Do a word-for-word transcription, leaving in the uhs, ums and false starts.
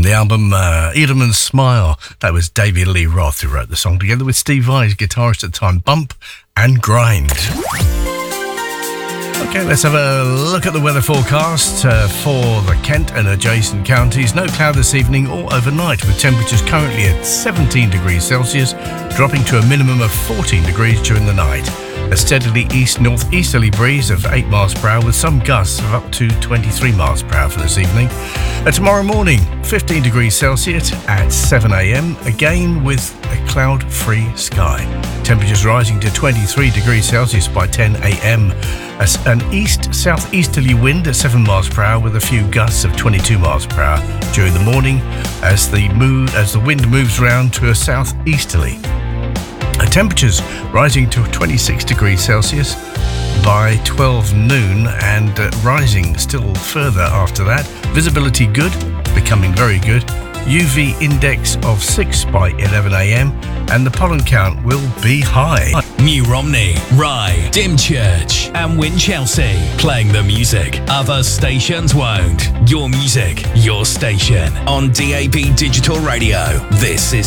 the album uh, Edelman's Smile. That was David Lee Roth who wrote the song together with Steve Vai, guitarist at the time. Bump and Grind. Okay, let's have a look at the weather forecast uh, for the Kent and adjacent counties. No cloud this evening or overnight, with temperatures currently at seventeen degrees Celsius, dropping to a minimum of fourteen degrees during the night. A steadily east-northeasterly breeze of eight miles per hour with some gusts of up to twenty-three miles per hour for this evening. Uh, tomorrow morning, fifteen degrees Celsius at seven a.m, again with a cloud-free sky. Temperatures rising to twenty-three degrees Celsius by ten a.m. As an east-southeasterly wind at seven miles per hour with a few gusts of twenty-two miles per hour during the morning as the, move, as the wind moves round to a southeasterly. Uh, temperatures rising to twenty-six degrees Celsius by twelve noon and uh, rising still further after that. Visibility good, becoming very good. U V index of six by eleven a.m. and the pollen count will be high. New Romney, Rye, Dymchurch and Winchelsea, playing the music other stations won't. Your music, your station on D A B Digital Radio. This is